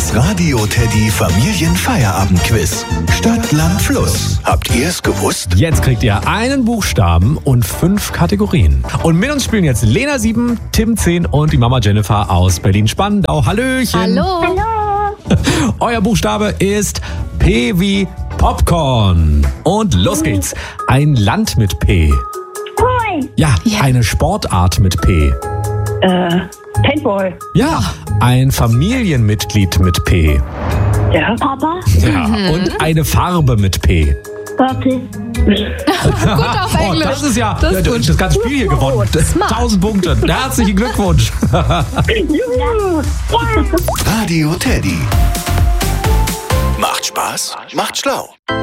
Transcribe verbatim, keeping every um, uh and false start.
Das Radio Teddy Familienfeierabendquiz. Stadt, Land, Fluss. Habt ihr es gewusst? Jetzt kriegt ihr einen Buchstaben und fünf Kategorien. Und mit uns spielen jetzt Lena sieben, Tim zehn und die Mama Jennifer aus Berlin-Spandau. Hallöchen. Hallo. Hallo. Euer Buchstabe ist P wie Popcorn. Und los geht's. Ein Land mit P. Cool. Ja, Ja. eine Sportart mit P. Äh, Paintball. Ja, ein Familienmitglied mit P. Ja. Papa. Ja, und eine Farbe mit P. Papi. Gut auf Oh, Englisch. das ist ja Das ist das, gut. das ganze Spiel hier gewonnen. Smart. tausend Punkte. Herzlichen Glückwunsch. Juhu. Ja. Radio Teddy. Macht Spaß, macht schlau.